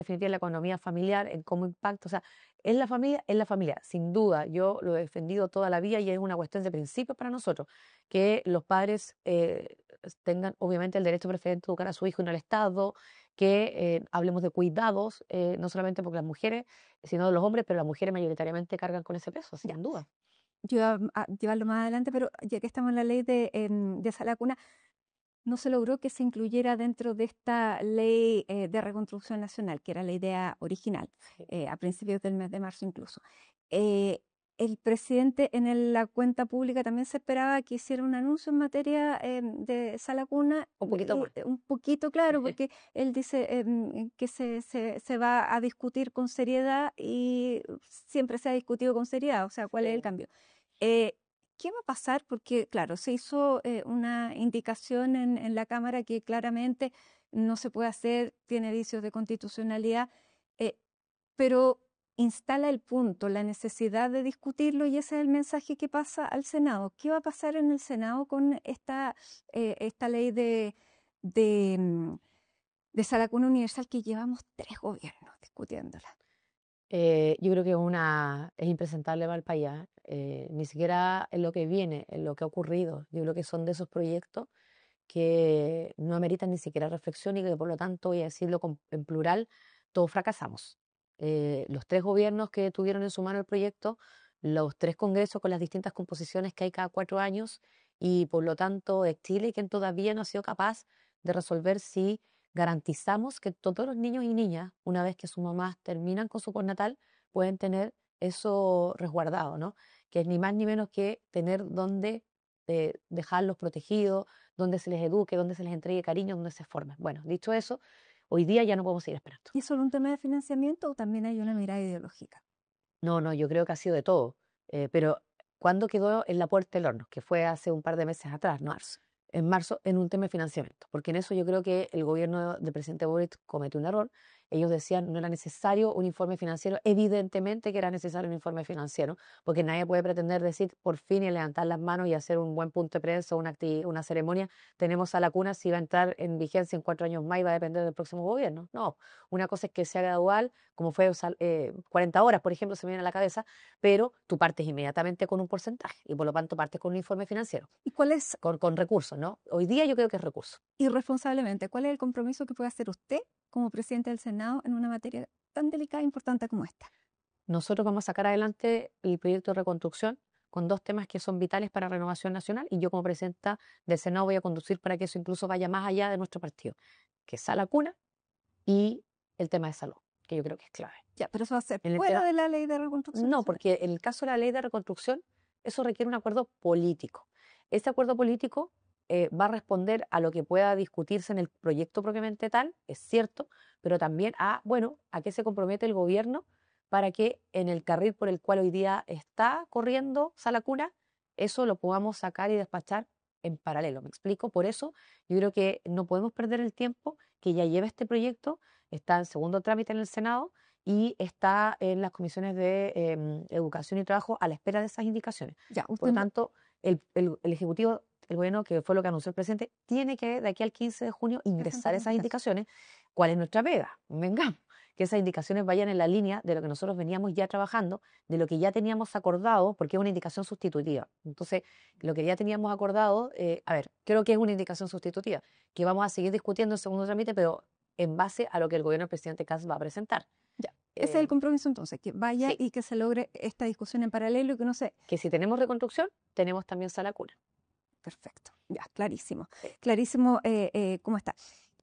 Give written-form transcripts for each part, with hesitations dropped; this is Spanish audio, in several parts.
definitiva en la economía familiar, en cómo impacta, o sea, es la familia, sin duda, yo lo he defendido toda la vida y es una cuestión de principio para nosotros, que los padres tengan obviamente el derecho preferente de educar a su hijo y no al Estado, que hablemos de cuidados, no solamente porque las mujeres, sino de los hombres, pero las mujeres mayoritariamente cargan con ese peso, Ya, sin duda. yo iba a llevarlo más adelante, pero ya que estamos en la ley de Sala Cuna, no se logró que se incluyera dentro de esta ley de reconstrucción nacional, que era la idea original, Sí. a principios del mes de marzo incluso. Eh, el presidente la cuenta pública también se esperaba que hiciera un anuncio en materia de Sala Cuna, Un poquito más. un poquito claro, porque él dice que se va a discutir con seriedad y siempre se ha discutido con seriedad, o sea, ¿cuál es el Sí. cambio? Eh, ¿Qué va a pasar? Porque, claro, se hizo una indicación en la Cámara que claramente no se puede hacer, tiene vicios de constitucionalidad, eh, pero instala el punto, la necesidad de discutirlo y ese es el mensaje que pasa al Senado. ¿Qué va a pasar en el Senado con esta ley de, mm, de Sala Cuna Universal que llevamos 3 gobiernos discutiéndola? Yo creo que es impresentable para el país, ni siquiera en lo que viene, en lo que ha ocurrido. Yo creo que son de esos proyectos que no ameritan ni siquiera reflexión y que por lo tanto, voy a decirlo en plural, todos fracasamos. Los tres gobiernos que tuvieron en su mano el proyecto, los tres congresos con las distintas composiciones que hay cada 4 años y por lo tanto es Chile quien todavía no ha sido capaz de resolver si garantizamos que todos los niños y niñas, una vez que sus mamás terminan con su postnatal, pueden tener eso resguardado, ¿no? Que es ni más ni menos que tener donde dejarlos protegidos, donde se les eduque, donde se les entregue cariño, donde se formen. Bueno, dicho eso, hoy día ya no podemos seguir esperando. ¿Y es solo un tema de financiamiento o también hay una mirada ideológica? No, no, yo creo que ha sido de todo. Pero ¿cuándo quedó en la puerta del horno? Que fue hace un par de meses atrás, ¿no? Marzo. En marzo, en un tema de financiamiento. Porque en eso yo creo que el gobierno del presidente Boric cometió un error. Ellos decían no era necesario un informe financiero. Evidentemente que era necesario un informe financiero, porque nadie puede pretender decir por fin y levantar las manos y hacer un buen punto de prensa o una ceremonia. Tenemos a la cuna si va a entrar en vigencia en 4 años más y va a depender del próximo gobierno. No, una cosa es que sea gradual, como fue 40 horas, por ejemplo, se me viene a la cabeza, pero tú partes inmediatamente con un porcentaje y por lo tanto partes con un informe financiero, ¿Y cuál es, con recursos, ¿no? Hoy día yo creo que es recurso. irresponsablemente, cuál es el compromiso que puede hacer usted como presidente del Senado en una materia tan delicada e importante como esta? Nosotros vamos a sacar adelante el proyecto de reconstrucción con dos temas que son vitales para Renovación Nacional y yo como presidenta del Senado voy a conducir para que eso incluso vaya más allá de nuestro partido, que es la cuna y el tema de salud, que yo creo que es clave. Ya, pero eso va a ser En el fuera tema, de la ley de reconstrucción no, nacional. porque en el caso de la ley de reconstrucción, eso requiere un acuerdo político. Ese acuerdo político va a responder a lo que pueda discutirse en el proyecto propiamente tal, es cierto, pero también bueno, a qué se compromete el gobierno para que en el carril por el cual hoy día está corriendo Sala Cuna, eso lo podamos sacar y despachar en paralelo. ¿Me explico? Por eso yo creo que no podemos perder el tiempo que ya lleva este proyecto, está en segundo trámite en el Senado y está en las comisiones de educación y trabajo a la espera de esas indicaciones. Ya, Por usted lo tanto, el Ejecutivo, el gobierno, que fue lo que anunció el presidente, tiene que de aquí al 15 de junio ingresar presentar la esas indicación. indicaciones. ¿Cuál es nuestra pega? Vengamos. Que esas indicaciones vayan en la línea de lo que nosotros veníamos ya trabajando, de lo que ya teníamos acordado, porque es una indicación sustitutiva. Entonces, lo que ya teníamos acordado, a ver, creo que es una indicación sustitutiva, que vamos a seguir discutiendo en segundo trámite, pero en base a lo que el gobierno del presidente Kass va a presentar. Ya, ese es el Eh, compromiso entonces, que vaya sí, y que se logre esta discusión en paralelo y que no se... que si tenemos reconstrucción, tenemos también sala cuna. Perfecto, ya, clarísimo. Sí. Clarísimo cómo está.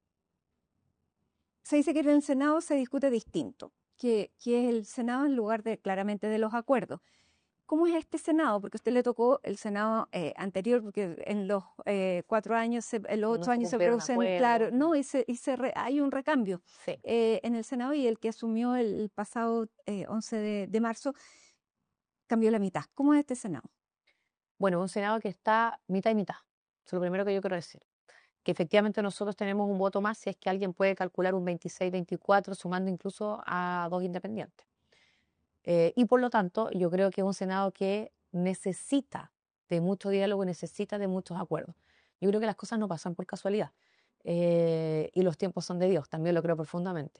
Se dice que en el Senado se discute distinto, que es el Senado en lugar de claramente de los acuerdos. ¿Cómo es este Senado? Porque a usted le tocó el Senado anterior, porque en los 4 años, en los No 8 años se se cumplieron producen, claro, acuerdos. no, hay un recambio Sí. en el Senado y el que asumió el pasado 11 de marzo cambió la mitad. ¿Cómo es este Senado? Bueno, un Senado que está mitad y mitad. Eso es lo primero que yo quiero decir. Que efectivamente nosotros tenemos un voto más si es que alguien puede calcular un 26-24, sumando incluso a dos independientes. Y por lo tanto, yo creo que es un Senado que necesita de mucho diálogo, necesita de muchos acuerdos. Yo creo que las cosas no pasan por casualidad. Y los tiempos son de Dios, también lo creo profundamente.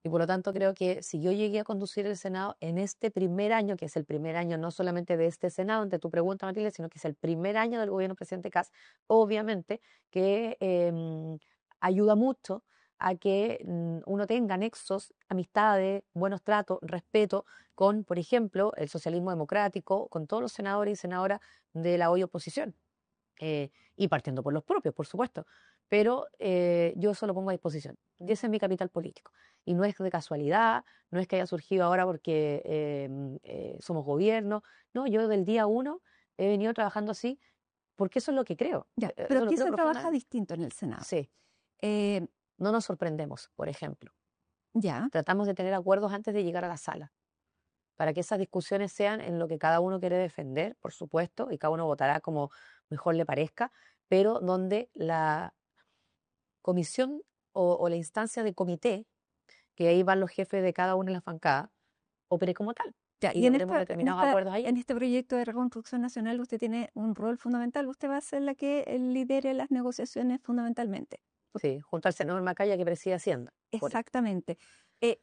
Y por lo tanto creo que si yo llegué a conducir el Senado en este primer año, que es el primer año no solamente de este Senado, ante tu pregunta, Matilde, sino que es el primer año del gobierno del presidente Kast, obviamente que ayuda mucho a que uno tenga nexos, amistades, buenos tratos, respeto con, por ejemplo, el socialismo democrático, con todos los senadores y senadoras de la hoy oposición. Y partiendo por los propios, por supuesto. Pero yo eso lo pongo a disposición. Y ese es mi capital político. Y no es de casualidad, no es que haya surgido ahora porque somos gobierno. No, yo del día uno he venido trabajando así porque eso es lo que creo. Ya, Eso pero lo aquí creo se trabaja profundamente. distinto en el Senado. Sí, Eh, no nos sorprendemos, por ejemplo. ya, Tratamos de tener acuerdos antes de llegar a la sala, para que esas discusiones sean en lo que cada uno quiere defender, por supuesto, y cada uno votará como mejor le parezca, pero donde la comisión o la instancia de comité, que ahí van los jefes de cada una de las bancadas, opere como tal ya. y Y logremos determinados acuerdos ahí. en este proyecto de reconstrucción nacional usted tiene un rol fundamental. Usted va a ser la que lidere las negociaciones fundamentalmente. Sí, junto al senador Macaya que preside Hacienda. Exactamente. Eh,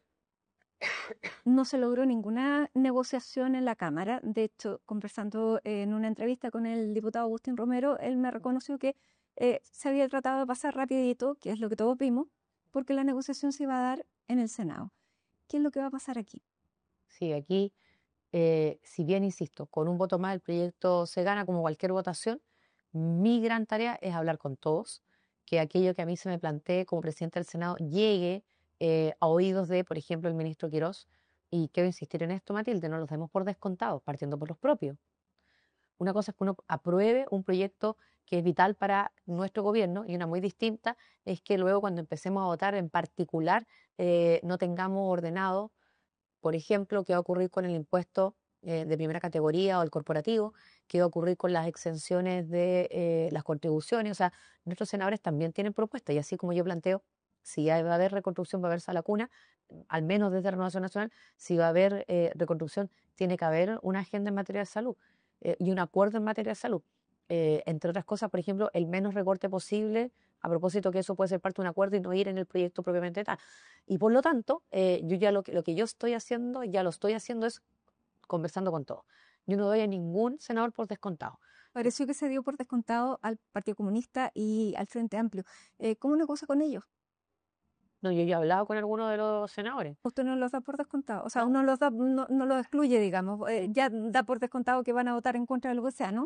no se logró ninguna negociación en la Cámara. De hecho, conversando en una entrevista con el diputado Agustín Romero, él me reconoció que se había tratado de pasar rapidito, que es lo que todos vimos, porque la negociación se iba a dar en el Senado. ¿Qué es lo que va a pasar aquí? Sí, aquí, si bien insisto, con un voto más el proyecto se gana como cualquier votación, mi gran tarea es hablar con todos, que aquello que a mí se me plantee como presidente del Senado llegue a oídos de, por ejemplo, el ministro Quirós. Y quiero insistir en esto, Matilde, no los demos por descontados, partiendo por los propios. Una cosa es que uno apruebe un proyecto que es vital para nuestro gobierno y una muy distinta es que luego cuando empecemos a votar en particular no tengamos ordenado, por ejemplo, qué va a ocurrir con el impuesto de primera categoría o el corporativo, qué va a ocurrir con las exenciones de las contribuciones. O sea, nuestros senadores también tienen propuestas y así como yo planteo, si va a haber reconstrucción, va a haber sala cuna, al menos desde Renovación Nacional, si va a haber reconstrucción, tiene que haber una agenda en materia de salud y un acuerdo en materia de salud. Entre otras cosas, por ejemplo, el menos recorte posible, a propósito que eso puede ser parte de un acuerdo y no ir en el proyecto propiamente tal. Y por lo tanto, yo ya lo que yo estoy haciendo, ya lo estoy haciendo es conversando con todos. Yo no doy a ningún senador por descontado. Pareció que se dio por descontado al Partido Comunista y al Frente Amplio. ¿Cómo negocia con ellos? No, yo ya he hablado con algunos de los senadores. Usted no los da por descontado. O sea, No, uno los da, no los excluye, digamos. Ya da por descontado que van a votar en contra de lo que sea, ¿no?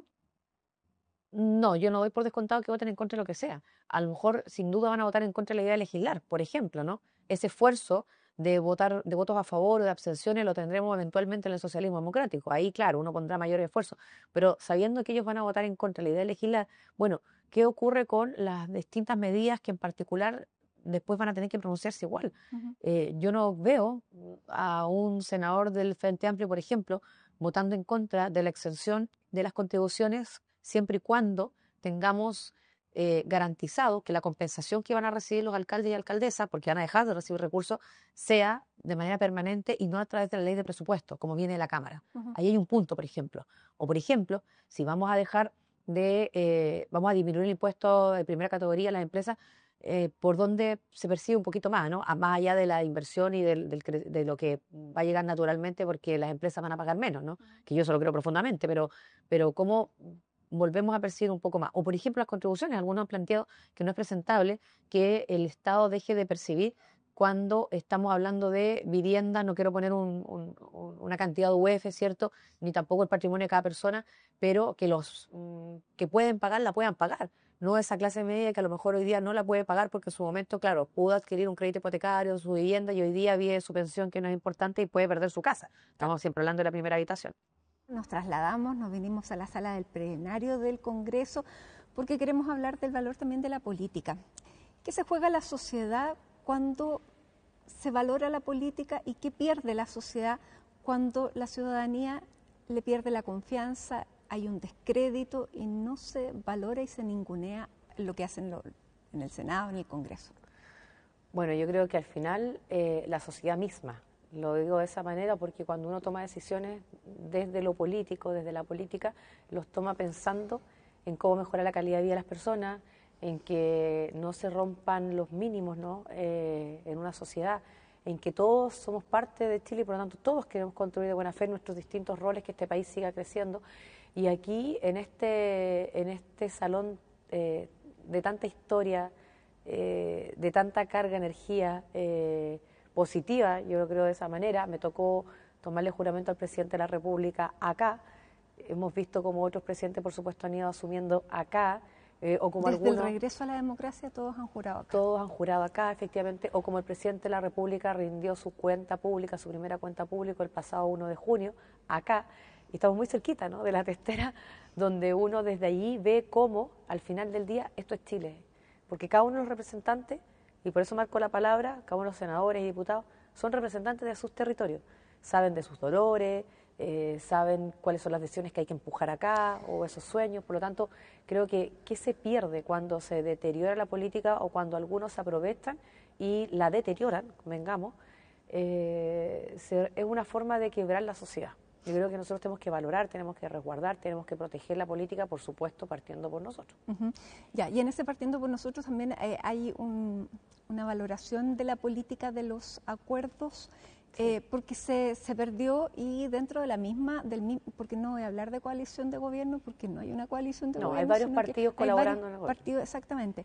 no, yo no doy por descontado que voten en contra de lo que sea. A lo mejor, sin duda, van a votar en contra de la idea de legislar, por ejemplo, ¿no? Ese esfuerzo de votar, de votos a favor o de abstenciones lo tendremos eventualmente en el socialismo democrático. Ahí, claro, uno pondrá mayor esfuerzo. Pero sabiendo que ellos van a votar en contra de la idea de legislar, bueno, ¿qué ocurre con las distintas medidas que en particular después van a tener que pronunciarse igual? Ujú. Yo no veo a un senador del Frente Amplio, por ejemplo, votando en contra de la exención de las contribuciones siempre y cuando tengamos garantizado que la compensación que van a recibir los alcaldes y alcaldesas, porque van a dejar de recibir recursos, sea de manera permanente y no a través de la ley de presupuesto, como viene de la Cámara. Ujú. Ahí hay un punto, por ejemplo. O, por ejemplo, si vamos a dejar vamos a disminuir el impuesto de primera categoría a las empresas, por donde se percibe un poquito más, ¿no? Más allá de la inversión y de lo que va a llegar naturalmente porque las empresas van a pagar menos, ¿no? Que yo eso lo creo profundamente, pero cómo volvemos a percibir un poco más. O, por ejemplo, las contribuciones. Algunos han planteado que no es presentable que el Estado deje de percibir cuando estamos hablando de vivienda, no quiero poner una cantidad de UF, ¿cierto? Ni tampoco el patrimonio de cada persona, pero que los que pueden pagar la puedan pagar. No esa clase media que a lo mejor hoy día no la puede pagar porque en su momento, claro, pudo adquirir un crédito hipotecario, su vivienda y hoy día vive su pensión que no es importante y puede perder su casa. Estamos siempre hablando de la primera habitación. Nos trasladamos, nos vinimos a la sala del plenario del Congreso porque queremos hablar del valor también de la política. ¿Qué se juega la sociedad cuando se valora la política y qué pierde la sociedad cuando la ciudadanía le pierde la confianza, hay un descrédito y no se valora y se ningunea lo que hacen en el Senado, en el Congreso? Bueno, yo creo que al final la sociedad misma, lo digo de esa manera porque cuando uno toma decisiones desde lo político, desde la política, los toma pensando en cómo mejorar la calidad de vida de las personas, en que no se rompan los mínimos, ¿no? En una sociedad, en que todos somos parte de Chile y por lo tanto todos queremos construir de buena fe nuestros distintos roles, que este país siga creciendo. Y aquí, en este salón de tanta historia, de tanta carga, energía positiva, yo lo creo de esa manera, me tocó tomarle juramento al presidente de la República acá. Hemos visto como otros presidentes, por supuesto, han ido asumiendo acá, o como Desde algunos... el regreso a la democracia todos han jurado acá. Todos han jurado acá, efectivamente, o como el presidente de la República rindió su cuenta pública, su primera cuenta pública el pasado 1 de junio, acá, y estamos muy cerquita, ¿no?, de la testera, donde uno desde allí ve cómo, al final del día, esto es Chile, porque cada uno de los representantes, y por eso marco la palabra, cada uno de los senadores y diputados, son representantes de sus territorios, saben de sus dolores, saben cuáles son las decisiones que hay que empujar acá o esos sueños. Por lo tanto, creo que ¿qué se pierde cuando se deteriora la política o cuando algunos se aprovechan y la deterioran, vengamos? Es una forma de quebrar la sociedad. Yo creo que nosotros tenemos que valorar, tenemos que resguardar, tenemos que proteger la política, por supuesto, partiendo por nosotros. Ya, y en ese partiendo por nosotros también hay una valoración de la política de los acuerdos. Sí. Porque se perdió y dentro de la misma, porque no voy a hablar de coalición de gobierno, porque no hay una coalición de gobierno. No, hay varios partidos colaborando en el gobierno. Partidos, exactamente.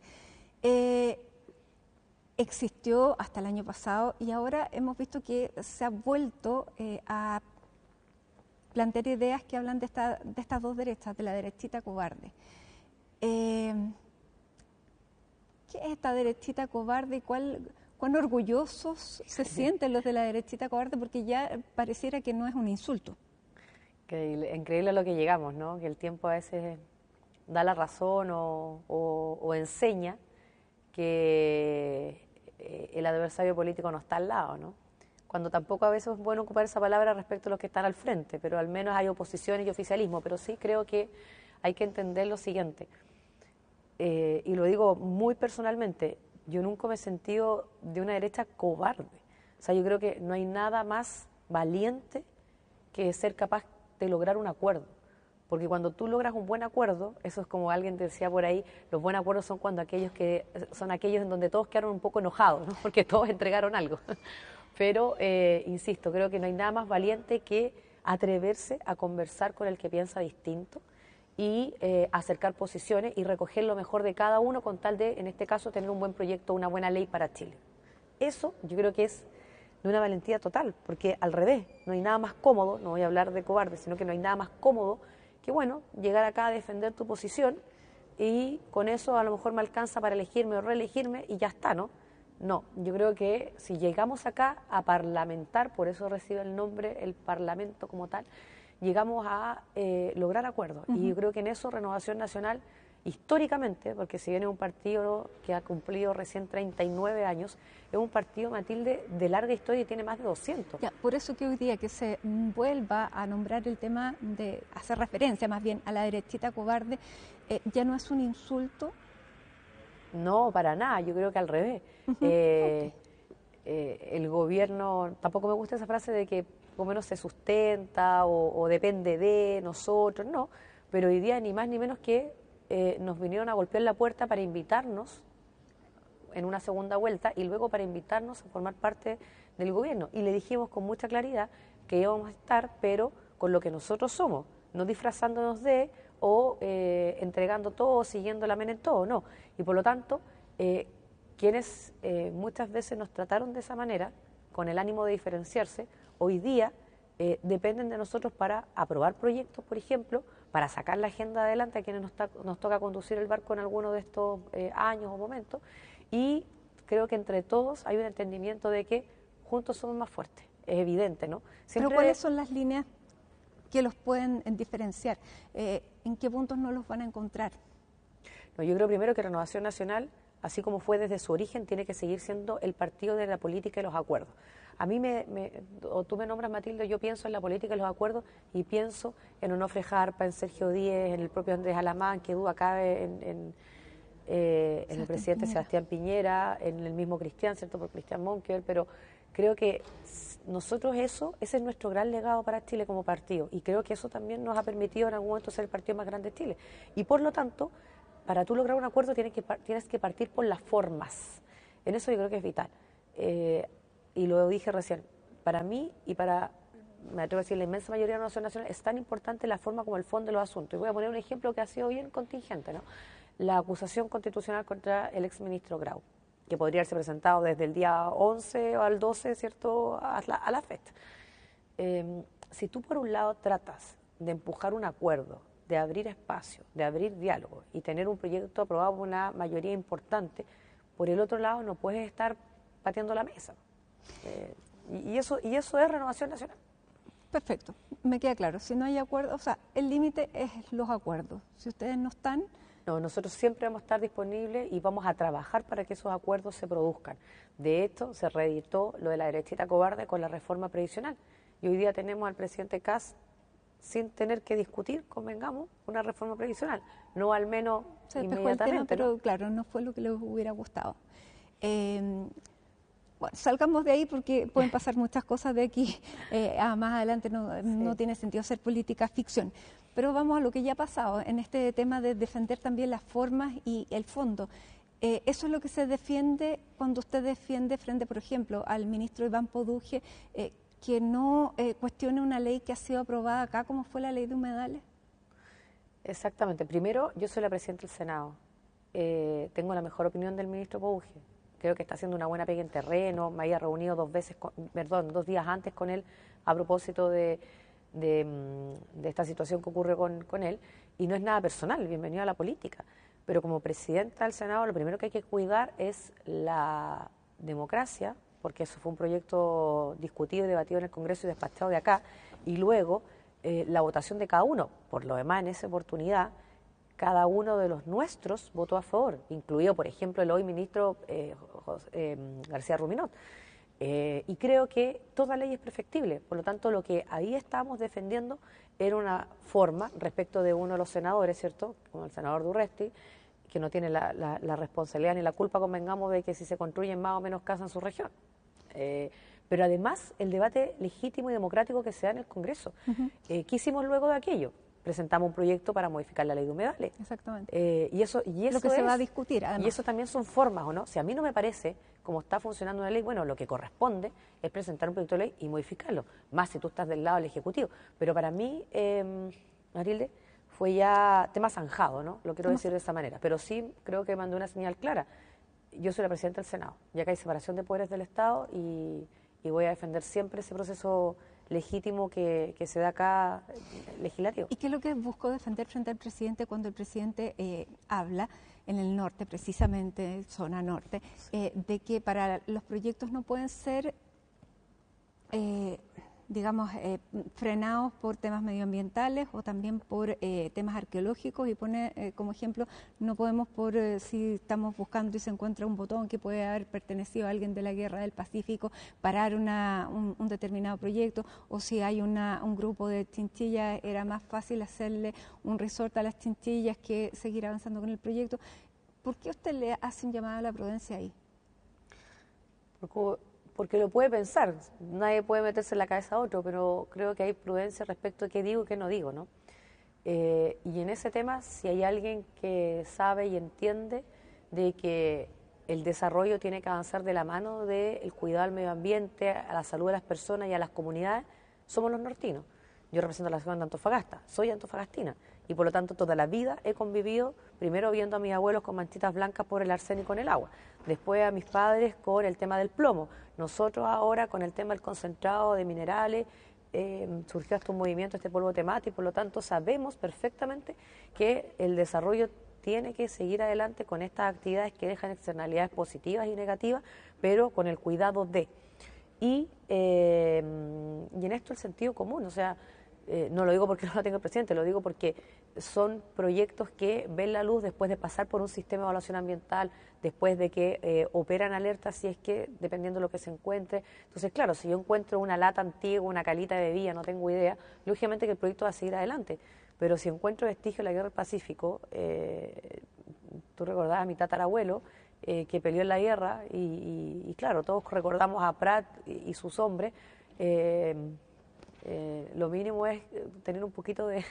Existió hasta el año pasado y ahora hemos visto que se ha vuelto a plantear ideas que hablan de estas dos derechas, de la derechita cobarde. ¿Qué es esta derechita cobarde y cuán orgullosos se sienten los de la derechita cobarde? Porque ya pareciera que no es un insulto. Increíble a lo que llegamos, ¿no? Que el tiempo a veces da la razón o enseña que el adversario político no está al lado, ¿no? Cuando tampoco a veces es bueno ocupar esa palabra respecto a los que están al frente, pero al menos hay oposición y oficialismo. Pero sí creo que hay que entender lo siguiente, y lo digo muy personalmente, yo nunca me he sentido de una derecha cobarde. O sea, yo creo que no hay nada más valiente que ser capaz de lograr un acuerdo. Porque cuando tú logras un buen acuerdo, eso es como alguien te decía por ahí, los buenos acuerdos son aquellos en donde todos quedaron un poco enojados, ¿no? Porque todos entregaron algo. Pero, insisto, creo que no hay nada más valiente que atreverse a conversar con el que piensa distinto y acercar posiciones y recoger lo mejor de cada uno con tal de, en este caso, tener un buen proyecto, una buena ley para Chile. Eso yo creo que es de una valentía total, porque al revés, no hay nada más cómodo, no voy a hablar de cobarde, sino que no hay nada más cómodo que, bueno, llegar acá a defender tu posición y con eso a lo mejor me alcanza para elegirme o reelegirme y ya está, ¿no? No, yo creo que si llegamos acá a parlamentar, por eso recibe el nombre el Parlamento como tal, llegamos a lograr acuerdos. Y yo creo que en eso Renovación Nacional, históricamente, porque si bien es un partido que ha cumplido recién 39 años, es un partido, Matilde, de larga historia y tiene más de 200. Ya, por eso que hoy día que se vuelva a nombrar el tema de hacer referencia más bien a la derechita cobarde, ya no es un insulto. No, para nada, yo creo que al revés. El gobierno, tampoco me gusta esa frase de que por lo menos se sustenta o depende de nosotros, no, pero hoy día ni más ni menos que nos vinieron a golpear la puerta para invitarnos en una segunda vuelta y luego para invitarnos a formar parte del gobierno. Y le dijimos con mucha claridad que íbamos a estar, pero con lo que nosotros somos, no disfrazándonos de o entregando todo, siguiendo la mena en todo, no. Y por lo tanto, quienes muchas veces nos trataron de esa manera, con el ánimo de diferenciarse, hoy día dependen de nosotros para aprobar proyectos, por ejemplo, para sacar la agenda adelante a quienes nos toca conducir el barco en alguno de estos años o momentos. Y creo que entre todos hay un entendimiento de que juntos somos más fuertes, es evidente, ¿no? Pero ¿cuáles son las líneas que los pueden diferenciar? ¿En qué puntos no los van a encontrar? No, yo creo primero que Renovación Nacional, así como fue desde su origen, tiene que seguir siendo el partido de la política y los acuerdos. A mí o tú me nombras, Matilde, yo pienso en la política y los acuerdos y pienso en Onofre Jarpa, en Sergio Díez, en el propio Andrés Alamán, que duda cabe en el presidente Sebastián Piñera, en el mismo Cristian, ¿cierto? Por Cristian Monkever, pero creo que nosotros ese es nuestro gran legado para Chile como partido y creo que eso también nos ha permitido en algún momento ser el partido más grande de Chile. Y por lo tanto, para tú lograr un acuerdo tienes que partir por las formas. En eso yo creo que es vital. y lo dije recién, para mí y para, me atrevo a decir, la inmensa mayoría de la nación nacional, es tan importante la forma como el fondo de los asuntos. Y voy a poner un ejemplo que ha sido bien contingente, ¿no? La acusación constitucional contra el exministro Grau, que podría haberse presentado desde el día 11 al 12, ¿cierto?, a la fecha. Si tú por un lado tratas de empujar un acuerdo, de abrir espacio, de abrir diálogo y tener un proyecto aprobado por una mayoría importante, por el otro lado no puedes estar pateando la mesa. Y eso es Renovación Nacional. Perfecto, me queda claro. Si no hay acuerdo, o sea, el límite es los acuerdos. Si ustedes no están... No, nosotros siempre vamos a estar disponibles y vamos a trabajar para que esos acuerdos se produzcan. De hecho, se reeditó lo de la derechita cobarde con la reforma previsional. Y hoy día tenemos al presidente Kast sin tener que discutir, convengamos, una reforma previsional. No al menos se despejó inmediatamente. El tema, pero ¿no? claro, no fue lo que les hubiera gustado. Bueno, salgamos de ahí porque pueden pasar muchas cosas de aquí a más adelante, no tiene sentido hacer política ficción. Pero vamos a lo que ya ha pasado en este tema de defender también las formas y el fondo. Eso es lo que se defiende cuando usted defiende frente, por ejemplo, al ministro Iván Poduje, que no cuestione una ley que ha sido aprobada acá, como fue la ley de humedales. Exactamente. Primero, yo soy la presidenta del Senado. Tengo la mejor opinión del ministro Poduje. Creo que está haciendo una buena pega en terreno. Me había reunido 2 días antes con él a propósito de esta situación que ocurre con él. Y no es nada personal, bienvenido a la política. Pero como presidenta del Senado, lo primero que hay que cuidar es la democracia, porque eso fue un proyecto discutido y debatido en el Congreso y despachado de acá. Y luego la votación de cada uno. Por lo demás, en esa oportunidad, cada uno de los nuestros votó a favor, incluido, por ejemplo, el hoy ministro García Ruminot. Y creo que toda ley es perfectible. Por lo tanto, lo que ahí estábamos defendiendo era una forma respecto de uno de los senadores, ¿cierto?, como el senador Durresti, que no tiene la responsabilidad ni la culpa, convengamos, de que si se construyen más o menos casas en su región. Pero además, el debate legítimo y democrático que se da en el Congreso. ¿Qué hicimos luego de aquello? Presentamos un proyecto para modificar la ley de humedales. Exactamente. Y eso lo que se va a discutir, además. Y eso también son formas, ¿o no? Si a mí no me parece cómo está funcionando una ley, bueno, lo que corresponde es presentar un proyecto de ley y modificarlo, más si tú estás del lado del Ejecutivo. Pero para mí, Marilde, fue ya tema zanjado, ¿no? Lo quiero decir de esa manera. Pero sí creo que mandó una señal clara. Yo soy la presidenta del Senado, ya que hay separación de poderes del Estado y voy a defender siempre ese proceso legítimo que se da acá legislativo. ¿Y qué es lo que buscó defender frente al presidente cuando el presidente habla en el norte, precisamente, zona norte, de que para los proyectos no pueden ser, frenados por temas medioambientales o también por temas arqueológicos? Y pone como ejemplo, no podemos si estamos buscando y se encuentra un botón que puede haber pertenecido a alguien de la Guerra del Pacífico, parar un determinado proyecto, o si hay un grupo de chinchillas, era más fácil hacerle un resort a las chinchillas que seguir avanzando con el proyecto. ¿Por qué usted le hace un llamado a la prudencia ahí? Porque lo puede pensar, nadie puede meterse en la cabeza a otro, pero creo que hay prudencia respecto a qué digo y qué no digo, ¿no? Y en ese tema, si hay alguien que sabe y entiende de que el desarrollo tiene que avanzar de la mano del cuidado al medio ambiente, a la salud de las personas y a las comunidades, somos los nortinos. Yo represento a la ciudad de Antofagasta, soy antofagastina, y por lo tanto toda la vida he convivido, primero viendo a mis abuelos con manchitas blancas por el arsénico en el agua, después a mis padres con el tema del plomo, nosotros ahora con el tema del concentrado de minerales. Surgió hasta un movimiento, este polvo temático, y por lo tanto sabemos perfectamente que el desarrollo tiene que seguir adelante con estas actividades que dejan externalidades positivas y negativas, pero con el cuidado de. Y en esto el sentido común, o sea, no lo digo porque no lo tenga presente, lo digo porque son proyectos que ven la luz después de pasar por un sistema de evaluación ambiental, después de que operan alertas si es que, dependiendo de lo que se encuentre. Entonces, claro, si yo encuentro una lata antigua, una calita de bebida, no tengo idea, lógicamente que el proyecto va a seguir adelante. Pero si encuentro vestigios de la Guerra del Pacífico, tú recordabas a mi tatarabuelo, que peleó en la guerra, y claro, todos recordamos a Prat y sus hombres. Lo mínimo es tener un poquito de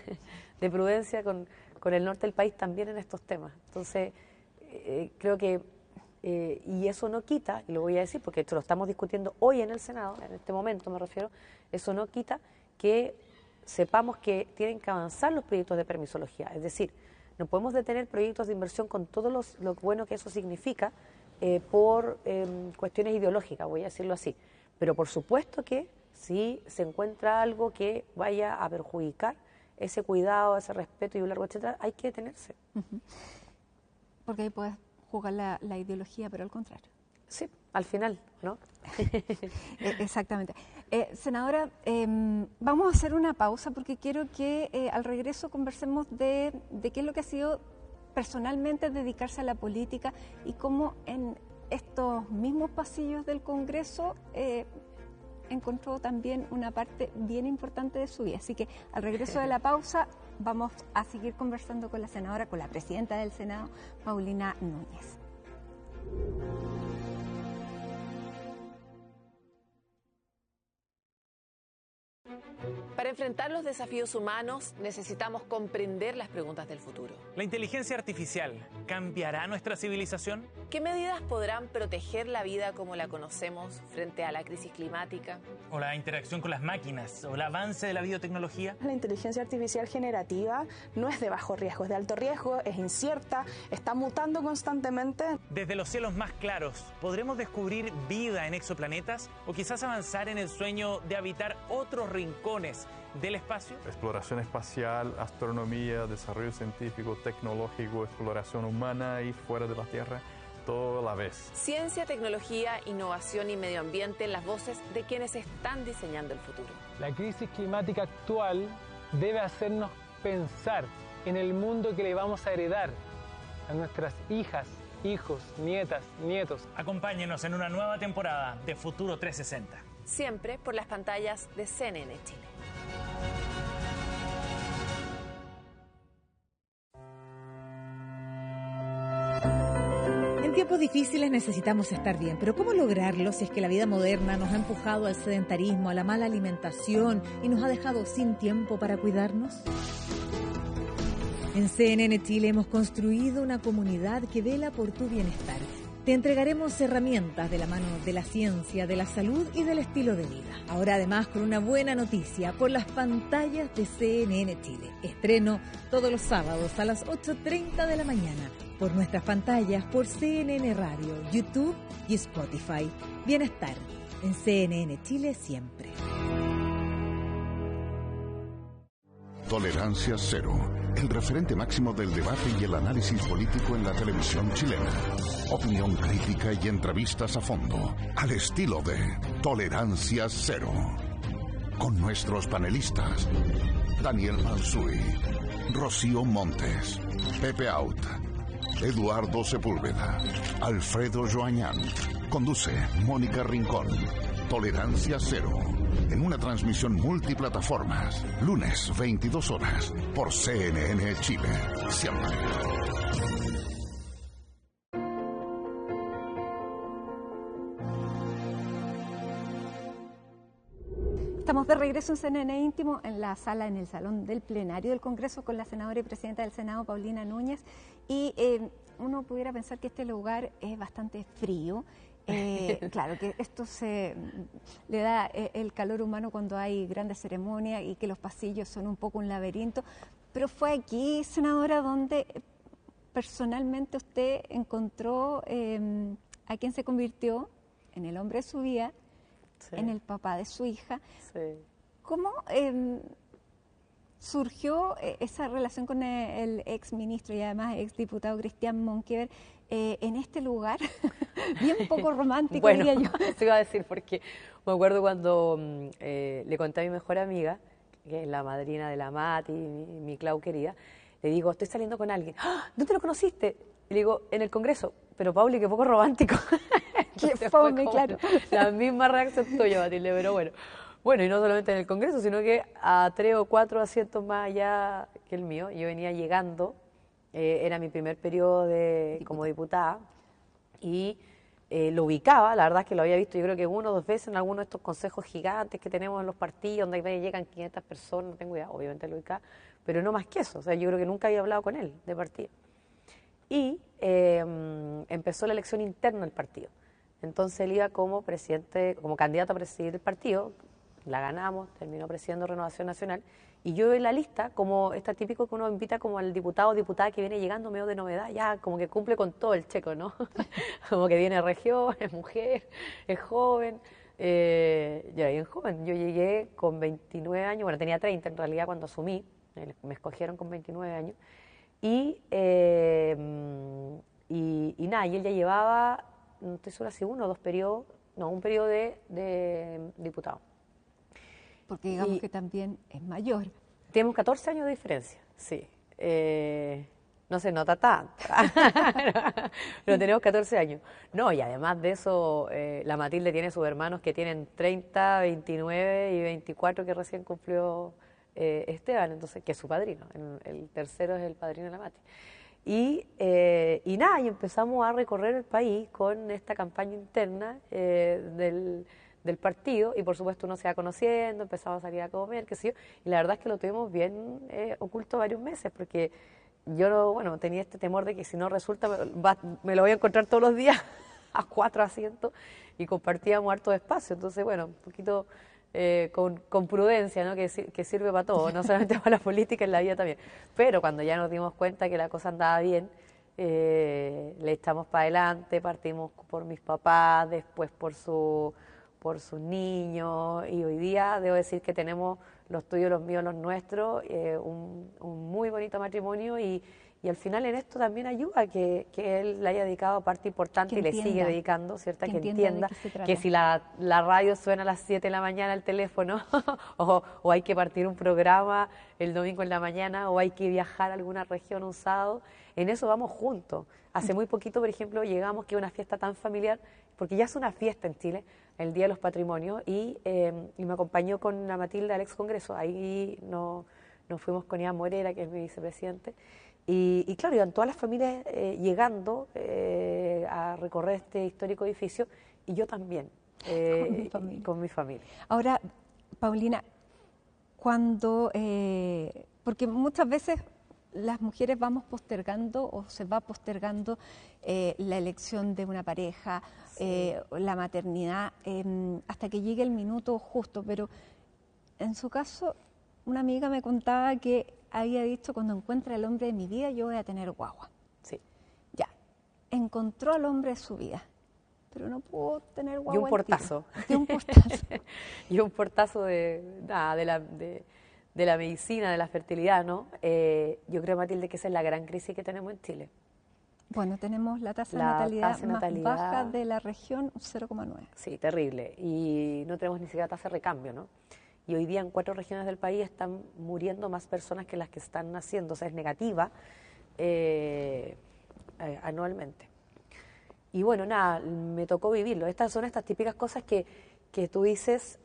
prudencia con el norte del país también en estos temas. Entonces, creo que y eso no quita, y lo voy a decir porque esto lo estamos discutiendo hoy en el Senado, en este momento me refiero, eso no quita que sepamos que tienen que avanzar los proyectos de permisología. Es decir, no podemos detener proyectos de inversión con todo lo bueno que eso significa por cuestiones ideológicas, voy a decirlo así. Pero por supuesto que si se encuentra algo que vaya a perjudicar ese cuidado, ese respeto y un largo etcétera, hay que detenerse. Porque ahí puedes jugar la ideología, pero al contrario. Sí, al final, ¿no? Exactamente. Senadora, vamos a hacer una pausa porque quiero que al regreso conversemos de qué es lo que ha sido personalmente dedicarse a la política y cómo en estos mismos pasillos del Congreso encontró también una parte bien importante de su vida. Así que al regreso de la pausa vamos a seguir conversando con la senadora, con la presidenta del Senado, Paulina Núñez. Para enfrentar los desafíos humanos necesitamos comprender las preguntas del futuro. ¿La inteligencia artificial cambiará nuestra civilización? ¿Qué medidas podrán proteger la vida como la conocemos frente a la crisis climática? ¿O la interacción con las máquinas? ¿O el avance de la biotecnología? La inteligencia artificial generativa no es de bajo riesgo, es de alto riesgo, es incierta, está mutando constantemente. Desde los cielos más claros, ¿podremos descubrir vida en exoplanetas? ¿O quizás avanzar en el sueño de habitar otros rincones del espacio? Exploración espacial, astronomía, desarrollo científico, tecnológico, exploración humana y fuera de la Tierra, todo a la vez. Ciencia, tecnología, innovación y medio ambiente en las voces de quienes están diseñando el futuro. La crisis climática actual debe hacernos pensar en el mundo que le vamos a heredar a nuestras hijas, hijos, nietas, nietos. Acompáñenos en una nueva temporada de Futuro 360. Siempre por las pantallas de CNN Chile. En tiempos difíciles necesitamos estar bien, pero ¿cómo lograrlo si es que la vida moderna nos ha empujado al sedentarismo, a la mala alimentación y nos ha dejado sin tiempo para cuidarnos? En CNN Chile hemos construido una comunidad que vela por tu bienestar. Te entregaremos herramientas de la mano de la ciencia, de la salud y del estilo de vida. Ahora además con una buena noticia por las pantallas de CNN Chile. Estreno todos los sábados a las 8:30 de la mañana por nuestras pantallas, por CNN Radio, YouTube y Spotify. Bienestar en CNN Chile siempre. Tolerancia Cero, el referente máximo del debate y el análisis político en la televisión chilena. Opinión crítica y entrevistas a fondo, al estilo de Tolerancia Cero. Con nuestros panelistas, Daniel Mansuy, Rocío Montes, Pepe Out, Eduardo Sepúlveda, Alfredo Joañán. Conduce Mónica Rincón. Tolerancia Cero, en una transmisión multiplataformas, lunes 22 horas, por CNN Chile, siempre. Estamos de regreso en CNN Íntimo, en la sala, en el salón del plenario del Congreso, con la senadora y presidenta del Senado, Paulina Núñez. Y uno pudiera pensar que este lugar es bastante frío. Claro, que esto le da el calor humano cuando hay grandes ceremonias y que los pasillos son un poco un laberinto. Pero fue aquí, senadora, donde personalmente usted encontró a quien se convirtió en el hombre de su vida, sí, en el papá de su hija. Sí. ¿Cómo surgió esa relación con el ex ministro y además ex diputado Cristian Monkever en este lugar bien poco romántico, bueno, diría yo? Eso iba a decir porque me acuerdo cuando le conté a mi mejor amiga, que es la madrina de la Mati, mi Clau querida, le digo, estoy saliendo con alguien. ¡Ah! ¿Dónde lo conociste? Y le digo, en el Congreso. Pero Pauli, qué poco romántico. Qué fome, claro. La misma reacción tuya, Matilde, pero bueno. Bueno, y no solamente en el Congreso, sino que a 3 o 4 asientos más allá que el mío. Yo venía llegando, era mi primer periodo como diputada, y lo ubicaba, la verdad es que lo había visto yo creo que 1 o 2 veces en alguno de estos consejos gigantes que tenemos en los partidos, donde llegan 500 personas, no tengo idea, obviamente lo ubicaba, pero no más que eso, o sea, yo creo que nunca había hablado con él de partido. y empezó la elección interna del partido. Entonces él iba como presidente, como candidato a presidir el partido, la ganamos, terminó presidiendo Renovación Nacional, y yo en la lista, como está típico que uno invita como al diputado o diputada que viene llegando medio de novedad, ya como que cumple con todo el checo, ¿no? Como que viene de región, es mujer, es joven, yo era bien joven, yo llegué con 29 años, bueno, tenía 30 en realidad cuando asumí, me escogieron con 29 años, y nada, y él ya llevaba, no estoy segura si uno o dos periodos, no, un periodo de diputado. Porque digamos que también es mayor. Tenemos 14 años de diferencia, sí. No se nota tanto, pero tenemos 14 años. No, y además de eso, la Matilde tiene sus hermanos que tienen 30, 29 y 24 que recién cumplió Esteban, entonces que es su padrino. El tercero es el padrino de la Mati. Y nada, y empezamos a recorrer el país con esta campaña interna del partido, y por supuesto uno se va conociendo, empezamos a salir a comer, qué sé yo, y la verdad es que lo tuvimos bien oculto varios meses, porque yo bueno, tenía este temor de que si no resulta, me lo voy a encontrar todos los días a 4 asientos, y compartíamos harto espacio, entonces bueno, un poquito con prudencia, ¿no? Que sirve para todo, no solamente para la política, en la vida también. Pero cuando ya nos dimos cuenta que la cosa andaba bien, le echamos para adelante, partimos por mis papás, después por sus niños, y hoy día debo decir que tenemos los tuyos, los míos, los nuestros, un muy bonito matrimonio, y al final en esto también ayuda que él le haya dedicado parte importante y le sigue dedicando, ¿cierto? Que entienda que si la radio suena a las 7 de la mañana el teléfono o hay que partir un programa el domingo en la mañana o hay que viajar a alguna región un sábado, en eso vamos juntos. Hace muy poquito, por ejemplo, llegamos que una fiesta tan familiar, porque ya es una fiesta en Chile, el Día de los Patrimonios, y me acompañó con la Matilde al ex Congreso. Ahí nos fuimos con Iván Morera, que es mi vicepresidente, y claro, iban todas las familias llegando a recorrer este histórico edificio, y yo también, con mi familia. Ahora, Paulina, porque muchas veces las mujeres vamos postergando o se va postergando la elección de una pareja, la maternidad, hasta que llegue el minuto justo, pero en su caso, una amiga me contaba que había dicho, cuando encuentre al hombre de mi vida, yo voy a tener guagua. Sí. Ya, encontró al hombre de su vida, pero no pudo tener guagua. Y un portazo. Y un portazo. Y un portazo de la medicina, de la fertilidad, ¿no? Yo creo, Matilde, que esa es la gran crisis que tenemos en Chile. Bueno, tenemos la tasa de natalidad más baja de la región, 0,9. Sí, terrible. Y no tenemos ni siquiera tasa de recambio, ¿no? Y hoy día en 4 regiones del país están muriendo más personas que las que están naciendo, o sea, es negativa anualmente. Y bueno, nada, me tocó vivirlo. Estas son estas típicas cosas que tú dices,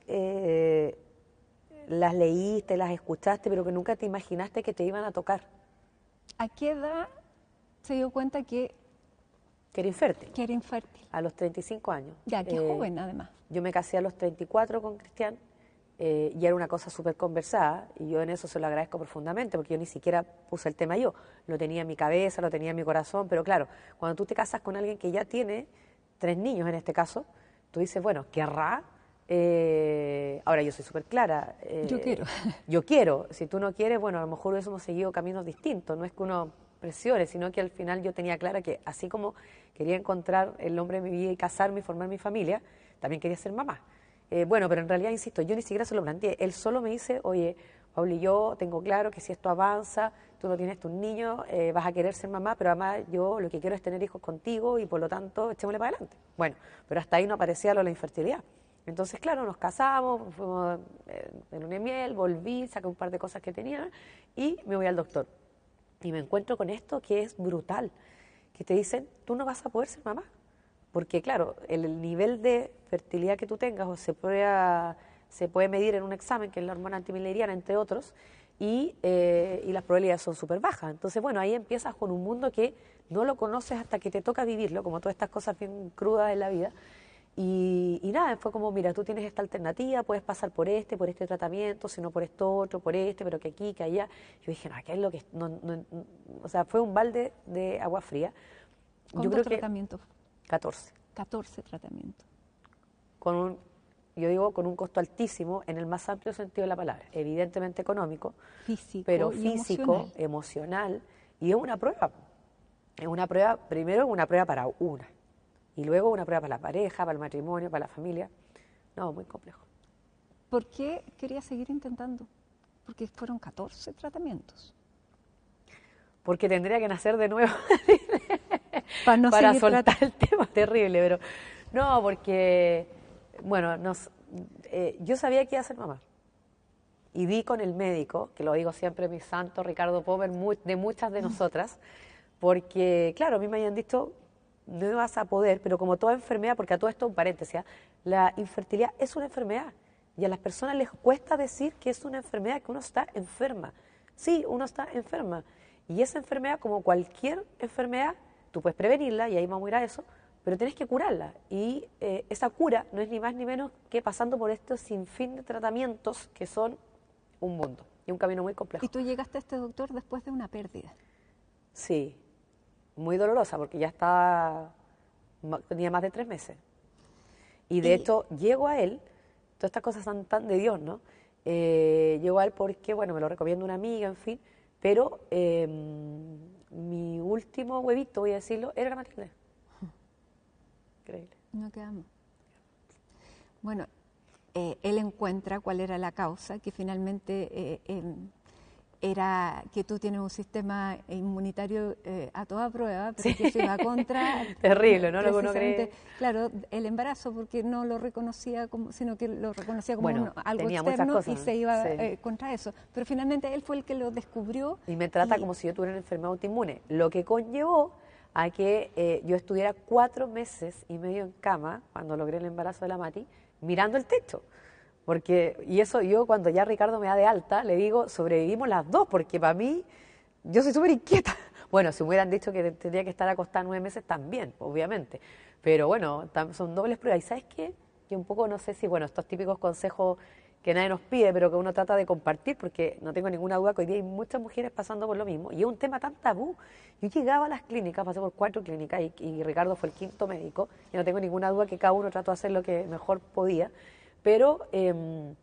las leíste, las escuchaste, pero que nunca te imaginaste que te iban a tocar. ¿A qué edad se dio cuenta que era infértil? Que era infértil. A los 35 años. Ya, qué joven además. Yo me casé a los 34 con Cristian, y era una cosa súper conversada, y yo en eso se lo agradezco profundamente, porque yo ni siquiera puse el tema yo, lo tenía en mi cabeza, lo tenía en mi corazón, pero claro, cuando tú te casas con alguien que ya tiene 3 niños en este caso, tú dices, bueno, ¿querrá? Ahora yo soy súper clara. Yo quiero. Yo quiero. Si tú no quieres, bueno, a lo mejor hubiésemos seguido caminos distintos, no es que uno presione, sino que al final yo tenía clara que así como quería encontrar el hombre de mi vida y casarme y formar mi familia, también quería ser mamá. Bueno, pero en realidad, insisto, yo ni siquiera se lo planteé. Él solo me dice, oye, Pauli, yo tengo claro que si esto avanza, tú no tienes tus niños, vas a querer ser mamá, pero además yo lo que quiero es tener hijos contigo y por lo tanto, echémosle para adelante. Bueno, pero hasta ahí no aparecía lo de la infertilidad. Entonces, claro, nos casamos, fuimos en luna de miel, volví, saqué un par de cosas que tenía y me voy al doctor. Y me encuentro con esto que es brutal, que te dicen, tú no vas a poder ser mamá. Porque, claro, el nivel de fertilidad que tú tengas o se puede medir en un examen, que es la hormona antimileriana, entre otros, y las probabilidades son súper bajas. Entonces, bueno, ahí empiezas con un mundo que no lo conoces hasta que te toca vivirlo, como todas estas cosas bien crudas en la vida. Y nada, fue como, mira, tú tienes esta alternativa, puedes pasar por este tratamiento, si no por esto otro, por pero que aquí, que allá. Yo dije, no, ¿qué es lo que...? O sea, fue un balde de agua fría. ¿Cuántos tratamientos? 14. 14 tratamientos. Yo digo, con un costo altísimo en el más amplio sentido de la palabra. Evidentemente económico, pero físico, emocional. Y es una prueba. Es una prueba, primero una prueba para una. Y luego una prueba para la pareja, para el matrimonio, para la familia. No, muy complejo. ¿Por qué quería seguir intentando? Porque fueron 14 tratamientos. Porque tendría que nacer de nuevo para soltar el tema terrible. Pero no, porque, bueno, yo sabía que iba a ser mamá. Y vi con el médico, que lo digo siempre, mi santo Ricardo Pomer, de muchas de nosotras, porque, claro, a mí me habían dicho, no vas a poder, pero como toda enfermedad, porque a todo esto un paréntesis, la infertilidad es una enfermedad y a las personas les cuesta decir que es una enfermedad, que uno está enferma. Sí, uno está enferma y esa enfermedad, como cualquier enfermedad, tú puedes prevenirla y ahí vamos a ir a eso, pero tienes que curarla y esa cura no es ni más ni menos que pasando por estos sinfín de tratamientos que son un mundo y un camino muy complejo. ¿Y tú llegaste a este doctor después de una pérdida? Sí. Muy dolorosa porque ya tenía más de 3 meses. Y de hecho, llego a él, todas estas cosas son tan de Dios, ¿no? Llego a él porque, bueno, me lo recomienda una amiga, en fin, pero mi último huevito, voy a decirlo, era la Matilde. Increíble. No quedamos. Bueno, él encuentra cuál era la causa, que finalmente era que tú tienes un sistema inmunitario a toda prueba, pero que se iba contra... Terrible, ¿no? Lo que uno cree. Claro, el embarazo, porque no lo reconocía como, sino que lo reconocía como algo externo y se iba contra eso. Pero finalmente él fue el que lo descubrió. Y me trata como si yo tuviera una enfermedad autoinmune, lo que conllevó a que yo estuviera 4 meses y medio en cama, cuando logré el embarazo de la Mati, mirando el techo. Y eso yo cuando ya Ricardo me da de alta, le digo, sobrevivimos las dos, porque para mí, yo soy súper inquieta. Bueno, si me hubieran dicho que tendría que estar acostada 9 meses, también, obviamente. Pero bueno, son dobles pruebas. ¿Y sabes qué? Yo un poco no sé si, bueno, estos típicos consejos que nadie nos pide, pero que uno trata de compartir, porque no tengo ninguna duda que hoy día hay muchas mujeres pasando por lo mismo. Y es un tema tan tabú. Yo llegaba a las clínicas, pasé por 4 clínicas, y Ricardo fue el 5º médico, y no tengo ninguna duda que cada uno trató de hacer lo que mejor podía. Pero me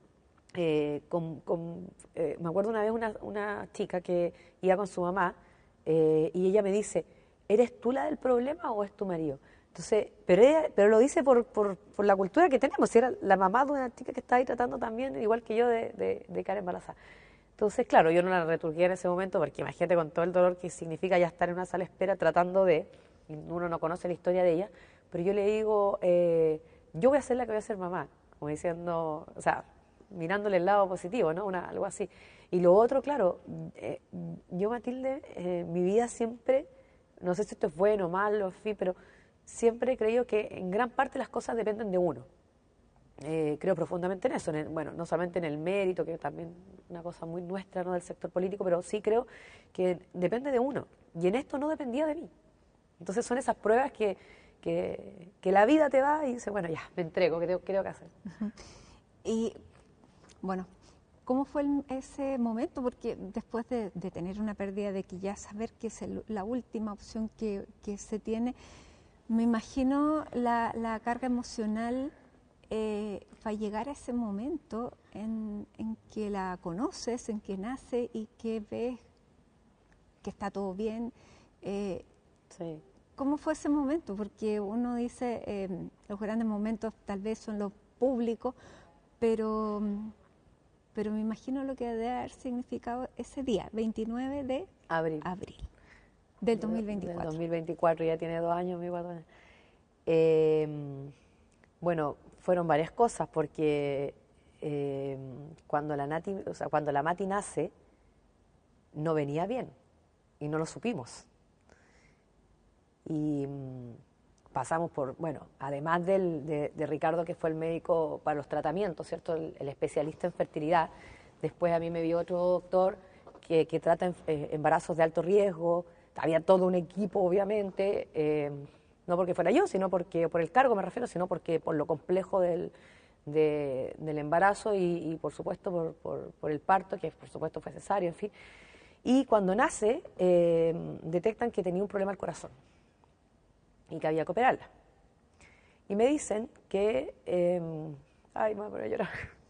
acuerdo una vez una chica que iba con su mamá y ella me dice, ¿eres tú la del problema o es tu marido? Entonces, pero lo dice por la cultura que tenemos, si era la mamá de una chica que estaba ahí tratando también, igual que yo, de quedar embarazada. Entonces, claro, yo no la returqué en ese momento, porque imagínate con todo el dolor que significa ya estar en una sala de espera tratando y uno no conoce la historia de ella, pero yo le digo, yo voy a ser la que voy a ser mamá. Como diciendo, o sea, mirándole el lado positivo, ¿no? Algo así. Y lo otro, claro, yo, Matilde, mi vida siempre, no sé si esto es bueno o malo, en fin, pero siempre he creído que en gran parte las cosas dependen de uno. Creo profundamente en eso, bueno, no solamente en el mérito, que también es una cosa muy nuestra, ¿no?, del sector político, pero sí creo que depende de uno. Y en esto no dependía de mí. Entonces son esas pruebas que la vida te da y dice, bueno, ya, me entrego, ¿qué tengo que hacer? Y, bueno, ¿cómo fue ese momento? Porque después de tener una pérdida, de que ya saber que es la última opción que se tiene, me imagino la carga emocional para llegar a ese momento en que la conoces, en que nace y que ves que está todo bien. Sí. ¿Cómo fue ese momento? Porque uno dice, los grandes momentos tal vez son los públicos, pero me imagino lo que debe haber significado ese día, 29 de abril del 2024. Del 2024, ya tiene 2 años mi guatona. Bueno, fueron varias cosas, porque cuando la Mati nace, no venía bien, y no lo supimos. Y pasamos por, bueno, además de Ricardo, que fue el médico para los tratamientos, ¿cierto?, el especialista en fertilidad, después a mí me vio otro doctor que trata embarazos de alto riesgo, había todo un equipo, obviamente, no porque fuera yo, sino porque, por el cargo me refiero, sino porque por lo complejo del embarazo y por supuesto por el parto, que por supuesto fue cesárea, en fin. Y cuando nace, detectan que tenía un problema al corazón y que había que operarla. Y me dicen que... ay, me voy a poner a llorar.